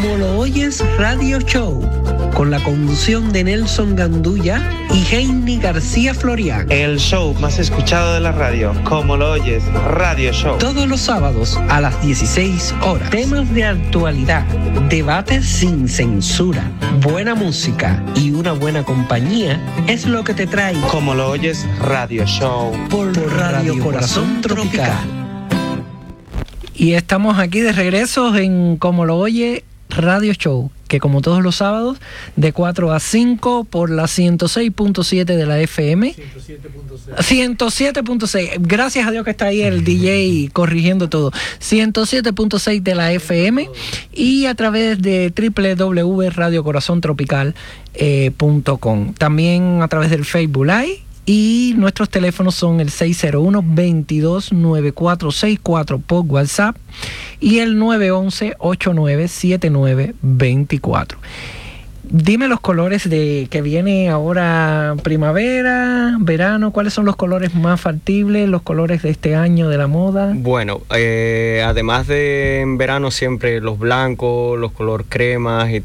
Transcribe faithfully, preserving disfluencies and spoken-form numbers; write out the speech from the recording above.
Como lo oyes Radio Show, con la conducción de Nelson Gandulla y Heini García Florián. El show más escuchado de la radio, Como lo oyes Radio Show. Todos los sábados a las dieciséis horas. Temas de actualidad, debates sin censura, buena música y una buena compañía es lo que te trae Como lo oyes Radio Show. Por, por Radio, Radio Corazón Tropical. Y estamos aquí de regreso en Como lo oye Radio Show, que como todos los sábados, de cuatro a cinco por la ciento seis punto siete de la F M. ciento siete punto seis. ciento siete punto seis. Gracias a Dios que está ahí el D J corrigiendo todo. ciento siete punto seis de la F M y a través de doble u doble u doble u punto radio corazón tropical punto com. También a través del Facebook Live. Y nuestros teléfonos son el seis cero uno, veintidós, noventa y cuatro sesenta y cuatro por WhatsApp y el nueve once, ochenta y nueve, setenta y nueve veinticuatro. Dime los colores de que viene ahora primavera, verano, ¿cuáles son los colores más factibles, los colores de este año de la moda? Bueno, eh, además de en verano siempre los blancos, los color cremas y